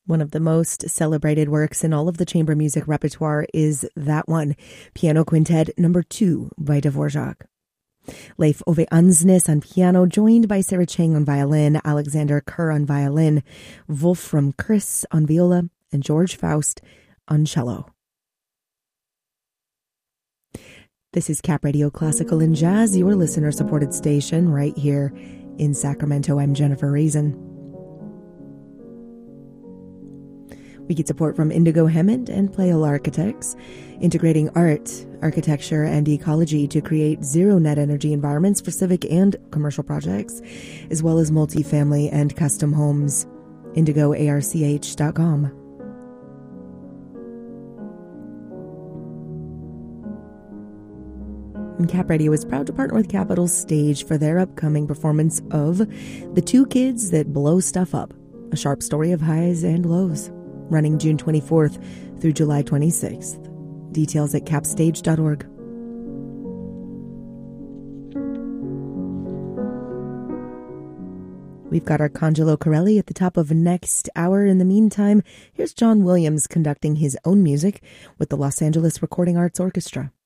One of the most celebrated works in all of the chamber music repertoire is that one, Piano Quintet No. 2 by Dvorak. Leif Ove Ansnes on piano, joined by Sarah Chang on violin, Alexander Kerr on violin, Wolfram Chris on viola, and George Faust on cello. This is Cap Radio Classical and Jazz, your listener-supported station right here in Sacramento. I'm Jennifer Raisin. We get support from Indigo Hammond and Playal Architects, integrating art, architecture, and ecology to create zero-net energy environments for civic and commercial projects, as well as multifamily and custom homes. IndigoARCH.com. And Cap Radio is proud to partner with Capitol Stage for their upcoming performance of The Two Kids That Blow Stuff Up, a sharp story of highs and lows, running June 24th through July 26th. Details at capstage.org. We've got Arcangelo Corelli at the top of next hour. In the meantime, here's John Williams conducting his own music with the Los Angeles Recording Arts Orchestra.